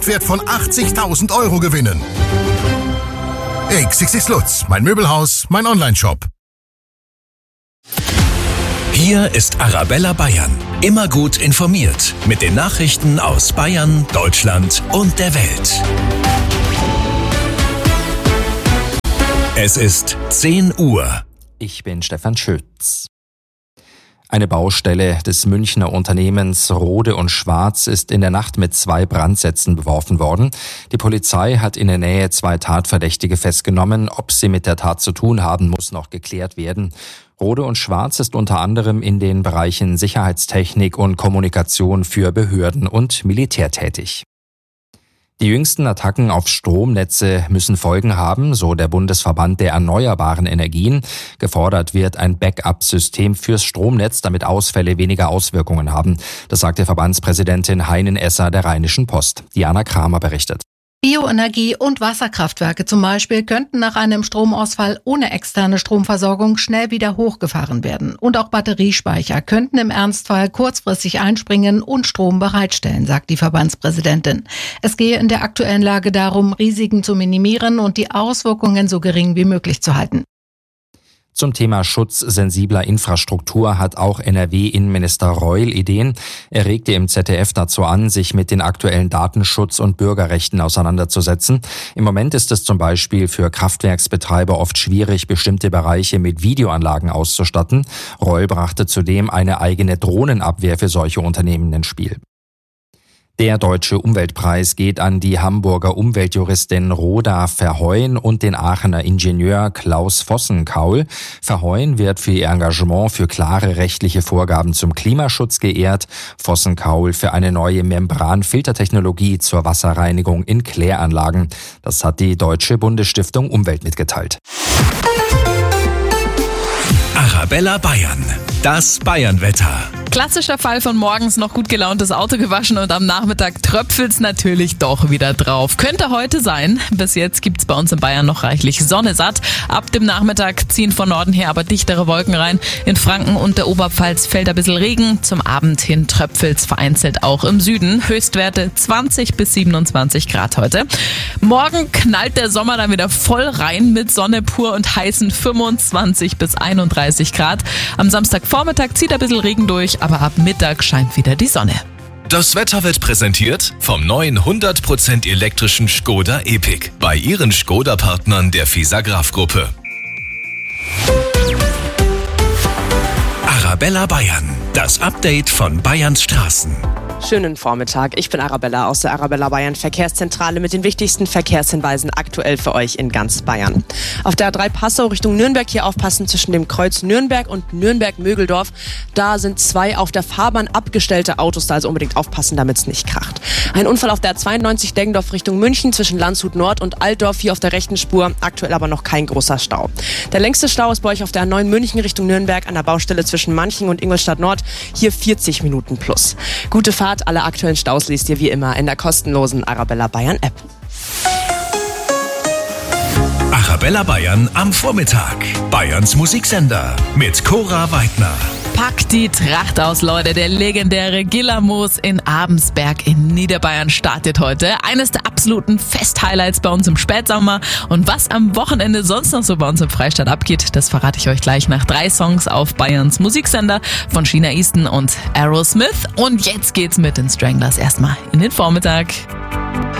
Wert von 80.000 € gewinnen. XXX Lutz, mein Möbelhaus, mein Onlineshop. Hier ist Arabella Bayern. Immer gut informiert mit den Nachrichten aus Bayern, Deutschland und der Welt. Es ist 10 Uhr. Ich bin Stefan Schütz. Eine Baustelle des Münchner Unternehmens Rohde & Schwarz ist in der Nacht mit 2 Brandsätzen beworfen worden. Die Polizei hat in der Nähe 2 Tatverdächtige festgenommen. Ob sie mit der Tat zu tun haben, muss noch geklärt werden. Rohde & Schwarz ist unter anderem in den Bereichen Sicherheitstechnik und Kommunikation für Behörden und Militär tätig. Die jüngsten Attacken auf Stromnetze müssen Folgen haben, so der Bundesverband der erneuerbaren Energien. Gefordert wird ein Backup-System fürs Stromnetz, damit Ausfälle weniger Auswirkungen haben. Das sagte Verbandspräsidentin Heinen-Esser der Rheinischen Post. Diana Kramer berichtet. Bioenergie- und Wasserkraftwerke zum Beispiel könnten nach einem Stromausfall ohne externe Stromversorgung schnell wieder hochgefahren werden. Und auch Batteriespeicher könnten im Ernstfall kurzfristig einspringen und Strom bereitstellen, sagt die Verbandspräsidentin. Es gehe in der aktuellen Lage darum, Risiken zu minimieren und die Auswirkungen so gering wie möglich zu halten. Zum Thema Schutz sensibler Infrastruktur hat auch NRW-Innenminister Reul Ideen. Er regte im ZDF dazu an, sich mit den aktuellen Datenschutz- und Bürgerrechten auseinanderzusetzen. Im Moment ist es zum Beispiel für Kraftwerksbetreiber oft schwierig, bestimmte Bereiche mit Videoanlagen auszustatten. Reul brachte zudem eine eigene Drohnenabwehr für solche Unternehmen ins Spiel. Der Deutsche Umweltpreis geht an die Hamburger Umweltjuristin Rhoda Verheuen und den Aachener Ingenieur Klaus Vossenkaul. Verheuen wird für ihr Engagement für klare rechtliche Vorgaben zum Klimaschutz geehrt, Vossenkaul für eine neue Membranfiltertechnologie zur Wasserreinigung in Kläranlagen. Das hat die Deutsche Bundesstiftung Umwelt mitgeteilt. Arabella Bayern. Das Bayernwetter. Klassischer Fall von morgens noch gut gelauntes Auto gewaschen und am Nachmittag tröpfelt's natürlich doch wieder drauf. Könnte heute sein. Bis jetzt gibt's bei uns in Bayern noch reichlich Sonne satt. Ab dem Nachmittag ziehen von Norden her aber dichtere Wolken rein. In Franken und der Oberpfalz fällt ein bisschen Regen. Zum Abend hin tröpfelt's vereinzelt auch im Süden. Höchstwerte 20 bis 27 Grad heute. Morgen knallt der Sommer dann wieder voll rein mit Sonne pur und heißen 25 bis 31 Grad. Am Samstagvormittag zieht ein bisschen Regen durch, aber ab Mittag scheint wieder die Sonne. Das Wetter wird präsentiert vom neuen 100% elektrischen Škoda Epiq bei Ihren Škoda-Partnern der Fisagraph-Gruppe. Arabella Bayern, das Update von Bayerns Straßen. Schönen Vormittag, ich bin Arabella aus der Arabella Bayern Verkehrszentrale mit den wichtigsten Verkehrshinweisen aktuell für euch in ganz Bayern. Auf der A3 Passau Richtung Nürnberg hier aufpassen zwischen dem Kreuz Nürnberg und Nürnberg-Mögeldorf. Da sind 2 auf der Fahrbahn abgestellte Autos, da also unbedingt aufpassen, damit es nicht kracht. Ein Unfall auf der A92 Deggendorf Richtung München zwischen Landshut Nord und Altdorf hier auf der rechten Spur, aktuell aber noch kein großer Stau. Der längste Stau ist bei euch auf der A9 München Richtung Nürnberg an der Baustelle zwischen Manching und Ingolstadt Nord, hier 40 Minuten plus. Gute Fahrt. Alle aktuellen Staus liest ihr wie immer in der kostenlosen Arabella Bayern App. Arabella Bayern am Vormittag. Bayerns Musiksender mit Cora Weidner. Packt die Tracht aus, Leute. Der legendäre Gillermoos in Abensberg in Niederbayern startet heute. Eines der absoluten Festhighlights bei uns im Spätsommer. Und was am Wochenende sonst noch so bei uns im Freistaat abgeht, das verrate ich euch gleich nach 3 Songs auf Bayerns Musiksender von Sheena Easton und Aerosmith. Und jetzt geht's mit den Stranglers erstmal in den Vormittag.